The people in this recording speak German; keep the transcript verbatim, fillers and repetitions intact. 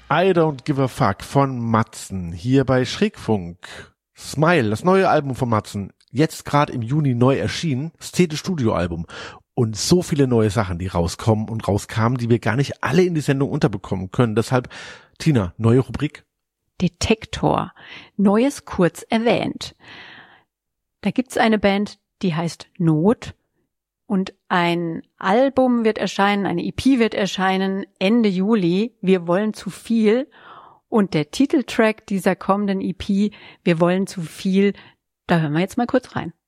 I Don't Give a Fuck von Matzen, hier bei Schrägfunk. Smile, das neue Album von Matzen, jetzt gerade im Juni neu erschienen, Szene Studioalbum. Und so viele neue Sachen, die rauskommen und rauskamen, die wir gar nicht alle in die Sendung unterbekommen können. Deshalb, Tina, neue Rubrik? Detektor. Neues kurz erwähnt. Da gibt's eine Band, die heißt Not. Und ein Album wird erscheinen, eine E P wird erscheinen Ende Juli. Wir wollen zu viel. Und der Titeltrack dieser kommenden E P, Wir wollen zu viel, da hören wir jetzt mal kurz rein.